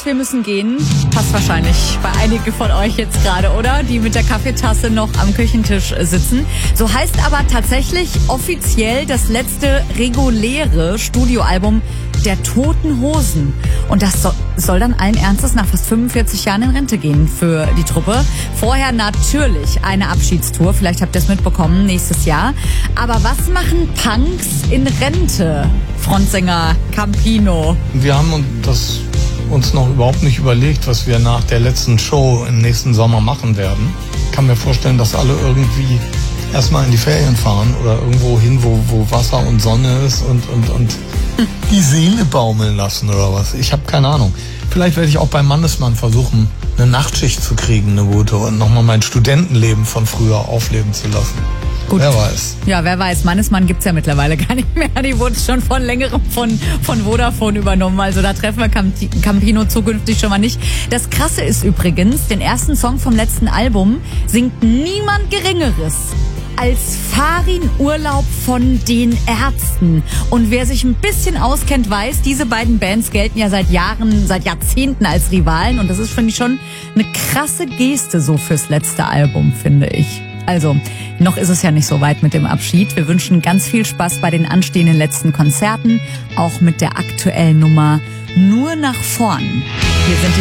wir müssen gehen, passt wahrscheinlich bei einigen von euch jetzt gerade, oder? Die mit der Kaffeetasse noch am Küchentisch sitzen. So heißt aber tatsächlich offiziell das letzte reguläre Studioalbum der Toten Hosen. Und das soll dann allen Ernstes nach fast 45 Jahren in Rente gehen für die Truppe. Vorher natürlich eine Abschiedstour, vielleicht habt ihr es mitbekommen, nächstes Jahr. Aber was machen Punks in Rente? Frontsänger Campino. Wir haben uns noch überhaupt nicht überlegt, was wir nach der letzten Show im nächsten Sommer machen werden. Ich kann mir vorstellen, dass alle irgendwie erstmal in die Ferien fahren oder irgendwo hin, wo Wasser und Sonne ist und die Seele baumeln lassen oder was. Ich habe keine Ahnung. Vielleicht werde ich auch beim Mannesmann versuchen, eine Nachtschicht zu kriegen, eine gute, und nochmal mein Studentenleben von früher aufleben zu lassen. Gut. Wer weiß. Ja, wer weiß. Mannesmann gibt's ja mittlerweile gar nicht mehr. Die wurde schon von längerem von Vodafone übernommen. Also da treffen wir Campino zukünftig schon mal nicht. Das Krasse ist übrigens, den ersten Song vom letzten Album singt niemand Geringeres als Farin Urlaub von den Ärzten. Und wer sich ein bisschen auskennt, weiß, diese beiden Bands gelten ja seit Jahrzehnten als Rivalen. Und das ist, finde ich, schon eine krasse Geste so fürs letzte Album, finde ich. Also, noch ist es ja nicht so weit mit dem Abschied. Wir wünschen ganz viel Spaß bei den anstehenden letzten Konzerten, auch mit der aktuellen Nummer Nur nach vorn. Hier sind die